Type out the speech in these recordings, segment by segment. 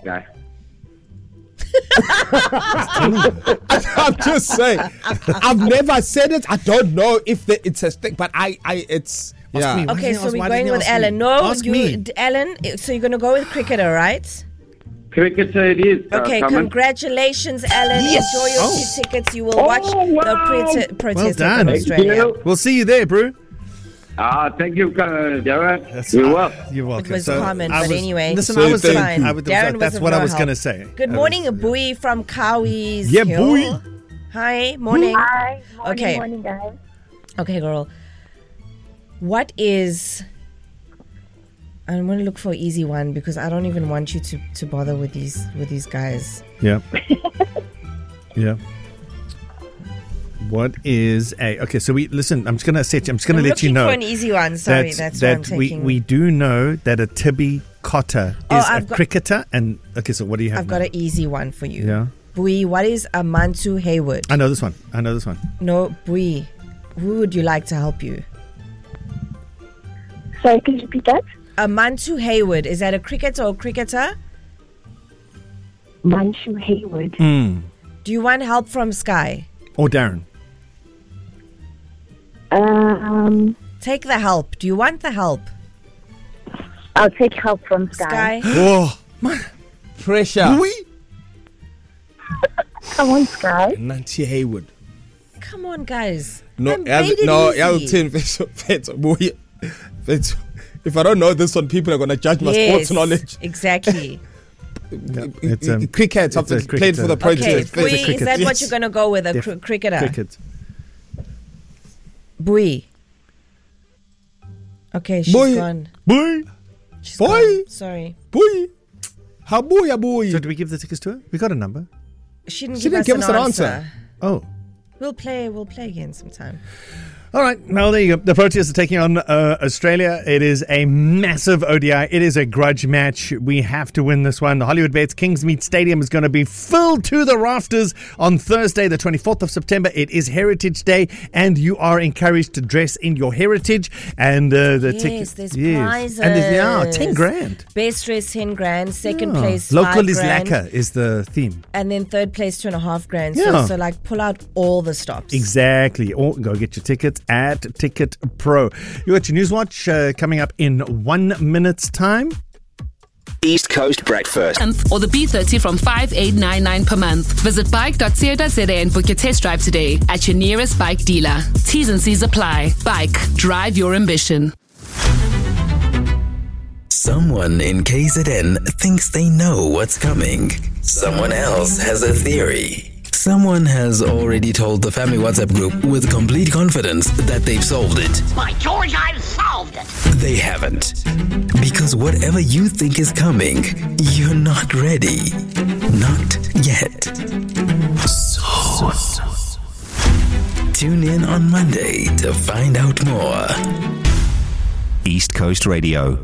guy. I'm just saying. I've never said it. I don't know if it's a stick, but it's yeah. Me. Okay, so we're going with Alan. No, Alan. So you're going to go with cricketer, right? Cricketer it is. Okay, congratulations, Alan. Yes. Enjoy your 2 tickets. You will watch the protest done. in Australia. We'll see you there, bro. Thank you, Darren. You're welcome. You're welcome. It was common, but anyway. Listen, so I was fine. that's what I was going to say. Good morning, Bui from Cowies. Yeah, Hill. Bui. Hi, morning. Hi, morning, Okay. morning, guys. Okay, girl. What is... I'm going to look for an easy one because I don't even want you to bother with these guys. Yeah. Yeah. What is a... Okay, so listen, I'm just going to let you know. I'm looking for an easy one. Sorry, that's what I'm taking. We do know that a Tibby Cotter is a cricketer. And okay, so what do you have? I've got an easy one for you. Yeah. Bui, what is a Mantu Hayward? I know this one. No, Bui, who would you like to help you? Sorry, can you repeat that? A Mantu Hayward, is that a cricketer or cricketer? Mantu Hayward. Do you want help from Sky? Or Darren? Take the help. Do you want the help? I'll take help from Sky. Oh, man. Pressure. Come on, Sky. Nancy Hayward. Come on, guys. No, if I don't know this one, people are going to judge my sports knowledge. Exactly. It's cricket, something played for the project. Okay, is that what you're going to go with, a cricketer? Cricket. Bui. Okay, she's gone. Bui. She's gone. Sorry. Bui. How boy. So do we give the tickets to her? We got a number. She didn't give us an answer. Oh. We'll play again sometime. All right, well, there you go. The Proteas are taking on Australia. It is a massive ODI. It is a grudge match. We have to win this one. The Hollywood Bets Kingsmead Stadium is going to be filled to the rafters on Thursday, the 24th of September. It is Heritage Day, and you are encouraged to dress in your heritage. And the tickets. There's prizes. And there's 10 grand. Best dress, 10 grand. Second place, Local 5 is grand. lacquer is the theme. And then third place, 2.5 grand. Yeah. So like pull out all the stops. Exactly. Or go get your tickets at Ticket Pro. You got your Newswatch coming up in 1 minute's time. East Coast Breakfast. Or the B30 from 5,899 per month. Visit bike.co.za and book your test drive today at your nearest bike dealer. T's and C's apply. Bike. Drive your ambition. Someone in KZN thinks they know what's coming. Someone else has a theory. Someone has already told the family WhatsApp group with complete confidence that they've solved it. By George, I've solved it. They haven't. Because whatever you think is coming, you're not ready. Not yet. So. Tune in on Monday to find out more. East Coast Radio.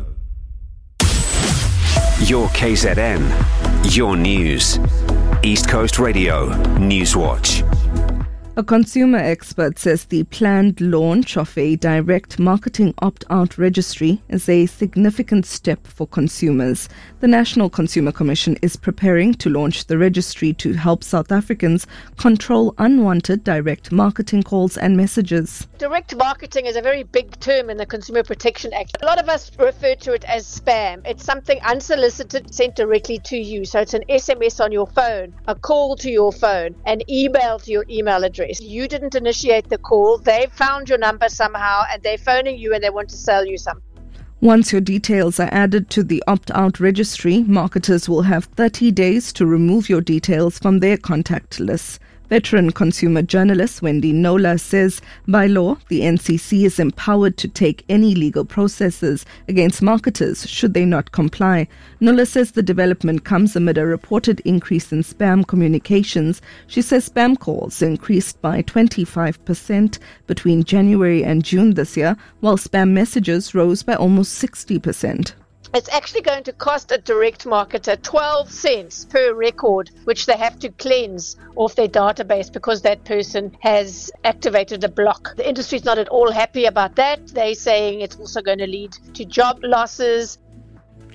Your KZN. Your news. East Coast Radio Newswatch. A consumer expert says the planned launch of a direct marketing opt-out registry is a significant step for consumers. The National Consumer Commission is preparing to launch the registry to help South Africans control unwanted direct marketing calls and messages. Direct marketing is a very big term in the Consumer Protection Act. A lot of us refer to it as spam. It's something unsolicited sent directly to you. So it's an SMS on your phone, a call to your phone, an email to your email address. You didn't initiate the call. They found your number somehow and they're phoning you and they want to sell you something. Once your details are added to the opt-out registry, marketers will have 30 days to remove your details from their contact lists. Veteran consumer journalist Wendy Nola says, by law, the NCC is empowered to take any legal processes against marketers should they not comply. Nola says the development comes amid a reported increase in spam communications. She says spam calls increased by 25% between January and June this year, while spam messages rose by almost 60%. It's actually going to cost a direct marketer 12 cents per record, which they have to cleanse off their database because that person has activated a block. The industry is not at all happy about that. They're saying it's also going to lead to job losses.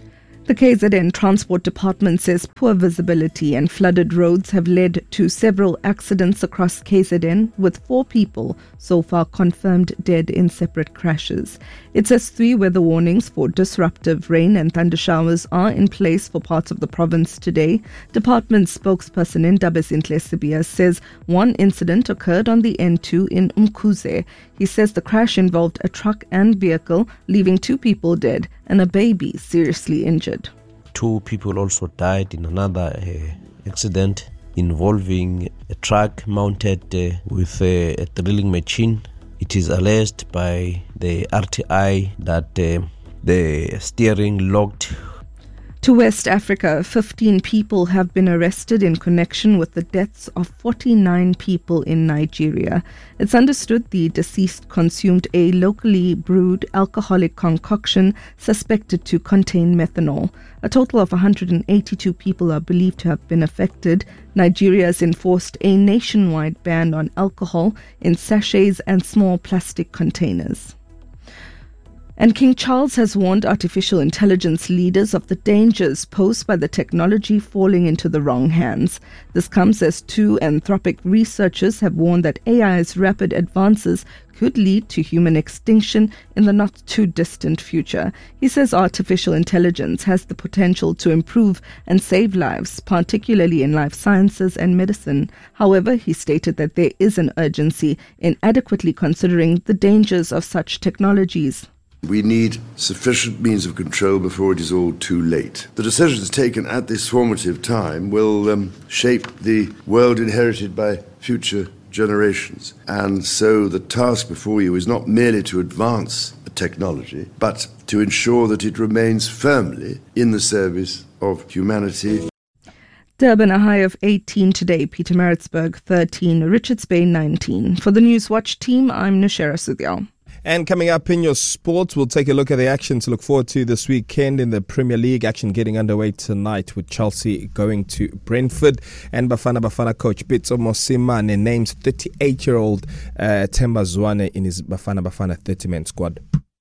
The KZN Transport Department says poor visibility and flooded roads have led to several accidents across KZN, with 4 people so far confirmed dead in separate crashes. It says 3 weather warnings for disruptive rain and thunder showers are in place for parts of the province today. Department spokesperson Ndabezinhle Sibia says one incident occurred on the N2 in Umkhuze. He says the crash involved a truck and vehicle, leaving 2 people dead and a baby seriously injured. 2 people also died in another accident involving a truck mounted with a drilling machine. It is alleged by the RTI that the steering locked. To West Africa, 15 people have been arrested in connection with the deaths of 49 people in Nigeria. It's understood the deceased consumed a locally brewed alcoholic concoction suspected to contain methanol. A total of 182 people are believed to have been affected. Nigeria has enforced a nationwide ban on alcohol in sachets and small plastic containers. And King Charles has warned artificial intelligence leaders of the dangers posed by the technology falling into the wrong hands. This comes as 2 Anthropic researchers have warned that AI's rapid advances could lead to human extinction in the not-too-distant future. He says artificial intelligence has the potential to improve and save lives, particularly in life sciences and medicine. However, he stated that there is an urgency in adequately considering the dangers of such technologies. We need sufficient means of control before it is all too late. The decisions taken at this formative time will shape the world inherited by future generations. And so the task before you is not merely to advance a technology, but to ensure that it remains firmly in the service of humanity. Durban a high of 18 today, Pietermaritzburg 13, Richards Bay 19. For the Newswatch team, I'm Nashera Sudhyal. And coming up in your sports, we'll take a look at the action to look forward to this weekend in the Premier League. Action getting underway tonight with Chelsea going to Brentford. And Bafana coach Pitso Mosimane names 38-year-old Themba Zwane in his Bafana 30-man squad.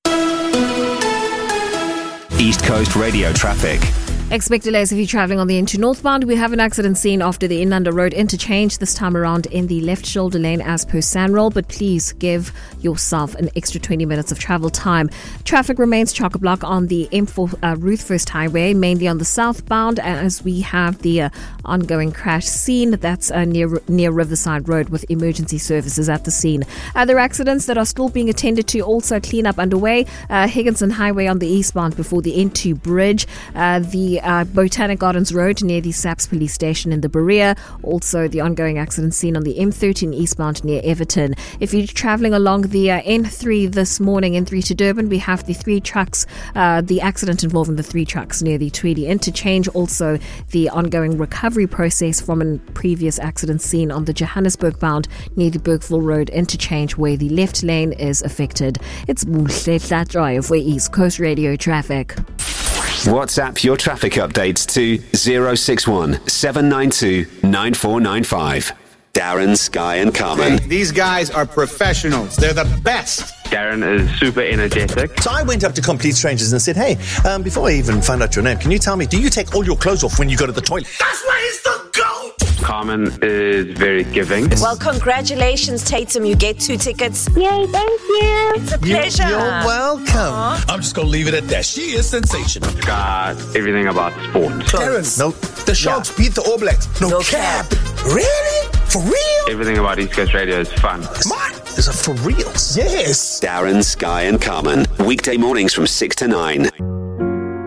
East Coast Radio traffic. Expect delays if you're travelling on the N2 northbound. We have an accident scene after the Inanda Road interchange, this time around in the left shoulder lane as per Sanroll, but please give yourself an extra 20 minutes of travel time. Traffic remains chock-a-block on the M4 Ruthfirst Highway, mainly on the southbound, as we have the ongoing crash scene that's near Riverside Road with emergency services at the scene. Other accidents that are still being attended to, also cleanup underway. Higginson Highway on the eastbound before the N2 bridge. The Botanic Gardens Road near the SAPS police station in the Berea. Also the ongoing accident scene on the M13 eastbound near Everton. If you're travelling along the N3 this morning, N3 to Durban, we have the 3 trucks, the accident involving the 3 trucks near the Tweedy interchange. Also the ongoing recovery process from a previous accident scene on the Johannesburg bound near the Bergville Road interchange where the left lane is affected. It's Muhle Drive for East Coast Radio traffic. WhatsApp your traffic updates to 061 792 9495. Darren, Sky and Carmen. Hey, these guys are professionals. They're the best. Darren is super energetic. So I went up to complete strangers and said, hey, before I even found out your name, can you tell me, do you take all your clothes off when you go to the toilet? That's why he's the GOAT. Carmen is very giving. Well, congratulations, Tatum. You get 2 tickets. Yay, thank you. It's a pleasure. You're welcome. Aww. I'm just going to leave it at that. She is sensational. Got everything about sport. Darren, no, the Sharks beat the All Blacks. No cap. Really? For real? Everything about East Coast Radio is fun. Smart. Is it for reals? Yes. Darren, Sky and Carmen. Weekday mornings from 6 to 9.